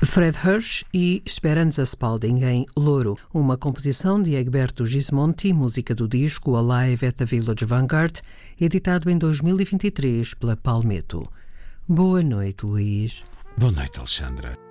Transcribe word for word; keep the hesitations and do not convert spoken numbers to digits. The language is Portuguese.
Fred Hersch e Speranza Spalding em Louro, uma composição de Egberto Gismonti, música do disco Alive at the Village Vanguard, editado em dois mil e vinte e três pela Palmetto. Boa noite, Luís. Boa noite, Alexandra.